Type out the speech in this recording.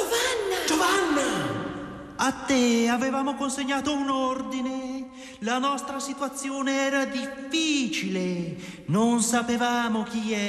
Giovanna! A te avevamo consegnato un ordine. La nostra situazione era difficile. Non sapevamo chi